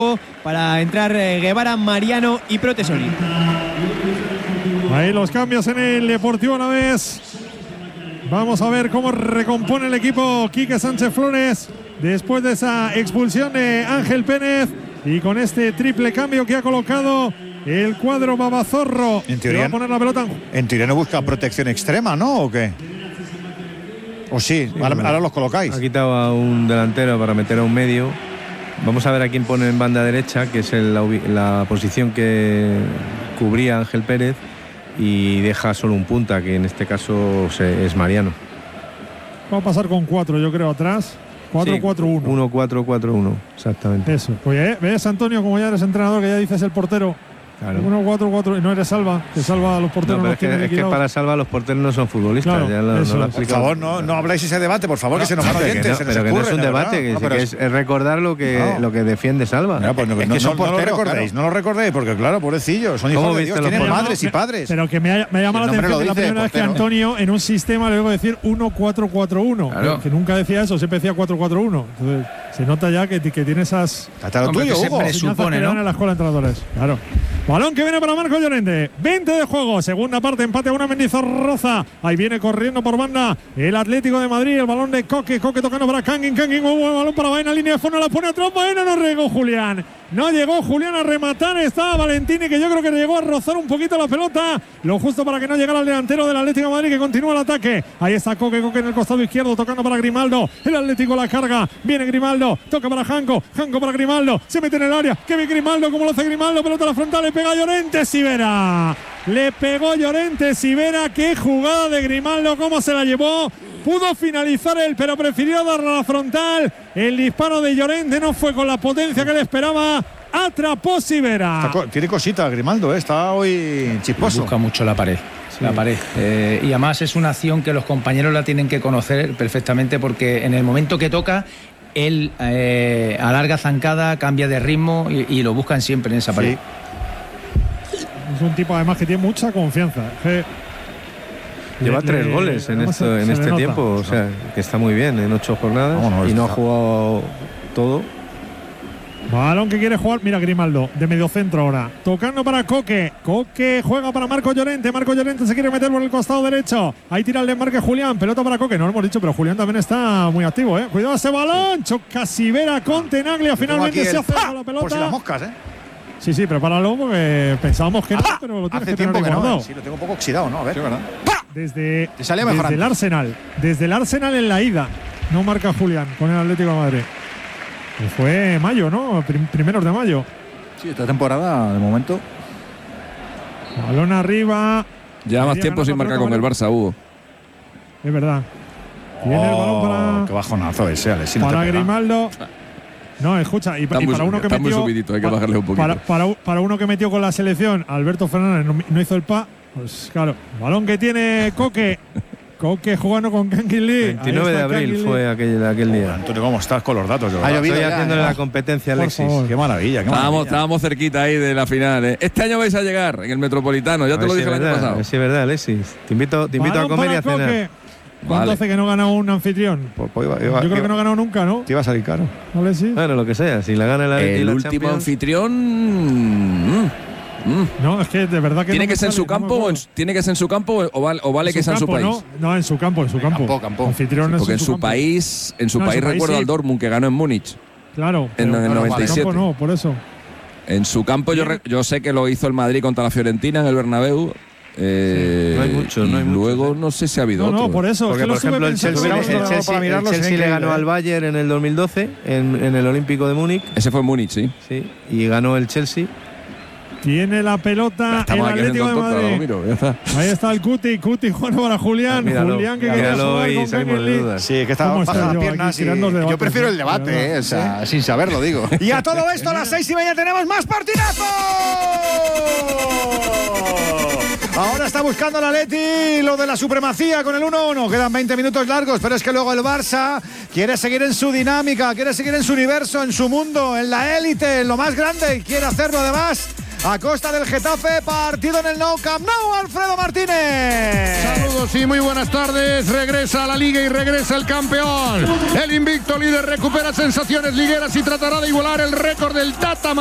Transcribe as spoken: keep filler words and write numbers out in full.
para entrar eh, Guevara, Mariano y Protesoli. Ahí los cambios en el Deportivo Alavés. Vamos a ver cómo recompone el equipo Quique Sánchez Flores después de esa expulsión de Ángel Pérez y con este triple cambio que ha colocado el cuadro Babazorro. En teoría, va a poner la pelota en... en teoría no busca protección extrema, ¿no? ¿O qué? ¿O sí? sí ahora, ahora los colocáis. Ha quitado a un delantero para meter a un medio. Vamos a ver a quién pone en banda derecha, que es el, la, la posición que cubría Ángel Pérez, y deja solo un punta, que en este caso se, es Mariano. Va a pasar con cuatro, yo creo, atrás. cuatro cuatro uno. uno cuatro cuatro uno, exactamente. Eso. Pues ¿eh? ¿Ves, Antonio, como ya eres entrenador, que ya dices el portero? Claro. uno cuatro cuatro, no eres Salva, que Salva a los porteros no, no los es, que, tiene es que para Salva los porteros no son futbolistas. Claro, ya lo, no lo por favor, no, no habláis ese debate, por favor, no, que se nos van oyentes. No, pero que no es un debate, que, no, que es, es recordar lo que, no. lo que defiende Salva. No, pues no, es que no, son no, porteros, no lo recordéis, claro. no lo recordéis, porque claro, pobrecillos, son hijos de Dios, tienen madres y padres. Pero que me, me llama la atención que la primera vez que Antonio en un sistema le debo decir uno cuatro cuatro uno, que nunca decía eso, siempre decía cuatro cuatro uno. Entonces se nota ya que, que tiene esas... Hasta lo tuyo, Hugo. Se presupone, ¿no? En la escuela de entrenadores. Claro. Balón que viene para Marco Llorente. veinte de juego. Segunda parte. Empate a una Mendizorroza. Ahí viene corriendo por banda el Atlético de Madrid. El balón de Coque. Coque tocando para Kangin. Kangin. Un buen balón para Baena. Línea de fondo. La pone atrás. Baena. No llegó Julián. No llegó Julián a rematar. Estaba Valentini, que yo creo que llegó a rozar un poquito la pelota. Lo justo para que no llegara el delantero del Atlético de Madrid, que continúa el ataque. Ahí está Coque. Coque en el costado izquierdo. Tocando para Grimaldo. El Atlético la carga. Viene Grimaldo. Toca para Janco. Janco para Grimaldo. Se mete en el área. Que ve Grimaldo. Como lo hace Grimaldo. Pelota a la frontal. Le pega a Llorente. Sivera. Le pegó Llorente Sivera. Qué jugada de Grimaldo. Cómo se la llevó. Pudo finalizar él, pero prefirió darle a la frontal. El disparo de Llorente no fue con la potencia que le esperaba. Atrapó Sivera. Co tiene cositas Grimaldo, ¿eh? Está hoy chisposo. Busca mucho la pared. Sí. La pared. Eh, y además es una acción que los compañeros la tienen que conocer perfectamente, porque en el momento que toca, él eh, alarga zancada, cambia de ritmo y, y lo buscan siempre en esa pared. Sí. Es un tipo además que tiene mucha confianza. Eh, Lleva le, tres le, goles en, esto, se, en se este tiempo, o sea, que está muy bien en ocho jornadas. Vámonos, y no ha jugado todo. Balón que quiere jugar, mira Grimaldo, de medio centro ahora. Tocando para Coque. Coque juega para Marco Llorente. Marco Llorente se quiere meter por el costado derecho. Ahí tira el desmarque Julián. Pelota para Coque. No lo hemos dicho, pero Julián también está muy activo, ¿eh? Cuidado ese balón. Choca Sivera con Tenaglia. Finalmente se hace con la pelota. Por si las moscas, ¿eh? Sí, sí, prepáralo porque pensábamos que no, pero lo tienes Hace que tener tiempo que guardado. No, sí, lo tengo un poco oxidado, ¿no? A ver. Sí, ¿verdad? Desde, desde el Arsenal. Desde el Arsenal en la ida. No marca Julián con el Atlético de Madrid. Fue mayo, ¿no? Prim primeros de mayo. Sí, esta temporada, de momento. Balón arriba. Ya más tiempo sin marcar con el Barça, Hugo. Es verdad. Viene oh, el balón para. Qué bajonazo ese, Alex. Si para no te Grimaldo. No, escucha, y, y para uno que está metió. Muy subidito, hay que bajarle un poquito. Para, para, para uno que metió con la selección, Alberto Fernández no, no hizo el pa. Pues claro, balón que tiene Coque. Coque jugando con Kangin Lee. veintinueve de abril fue aquel, aquel día. Oh, Antonio, ¿cómo estás con los datos? Ha llovido. Estoy haciéndole la competencia, Alexis. Qué maravilla, qué maravilla. Estábamos, estábamos cerquita ahí de la final, ¿eh? Este año vais a llegar en el Metropolitano, ya te lo dije el año pasado. Sí, es verdad, Alexis. Te invito, te invito a comer y a cenar. Coque. ¿Cuánto vale. hace que no gana un anfitrión? Pues, pues iba, iba, Yo creo iba, que no ha ganado nunca, ¿no? Te iba a salir caro. Vale, sí. Bueno, lo que sea. Si la gana la El la último Champions. anfitrión. Mm, mm. No, es que de verdad que ¿Tiene no que ser en sale, su campo no o en, tiene que ser en su campo o vale, o vale en que sea en su campo, país? No, no, en su campo, en su campo. Campo, campo. Anfitrión sí, es porque en en su, su país, en su no, país en su recuerdo país, al Dortmund que ganó en Múnich. Claro. En el noventa y siete. En campo no, por eso. En su campo yo, yo sé que lo hizo el Madrid contra la Fiorentina en el Bernabéu. Eh, sí, no hay mucho, no hay luego mucho, ¿eh? no sé si ha habido no, otro. No, por eso. Porque, es que por ejemplo, el Chelsea, el Chelsea, el Chelsea, el Chelsea le ganó al Bayern en el dos mil doce, en, en el Olímpico de Múnich. Ese fue en Múnich, sí. Sí, y ganó el Chelsea. Tiene la pelota el Atlético de Madrid. Miro, ya está. Ahí está el Cuti, Cuti jugando para Julián. Míralo, Julián que míralo quería y jugar salimos con de dudas. Sí, que está baja las piernas. Y yo prefiero el debate, eh, o sea, sin saberlo digo. Y a todo esto a las seis y media tenemos más partidazo. Ahora está buscando el Atleti lo de la supremacía con el uno uno. Quedan veinte minutos largos, pero es que luego el Barça quiere seguir en su dinámica, quiere seguir en su universo, en su mundo, en la élite, en lo más grande, y quiere hacerlo además a costa del Getafe. Partido en el Nou Camp Nou, Alfredo Martínez. Saludos y muy buenas tardes. Regresa a la Liga y regresa el campeón. El invicto líder recupera sensaciones ligueras y tratará de igualar el récord del Tata